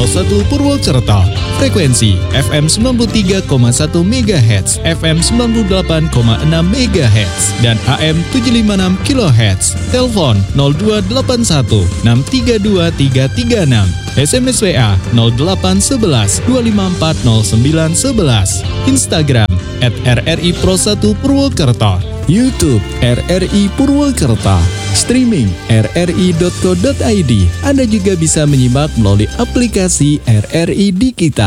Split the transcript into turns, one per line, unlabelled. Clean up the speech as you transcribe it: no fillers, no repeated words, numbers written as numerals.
1 Purwokerto. Frekuensi FM 93,1 MHz, FM 98,6 MHz, dan AM 756 kHz. Telepon 0281 632 336. SMS WA 0811 254 0911. Instagram @RRI Pro 1 Purwokerto. YouTube RRI Purwokerto. Streaming rri.co.id. Anda juga bisa menyimak melalui aplikasi RRI di kita.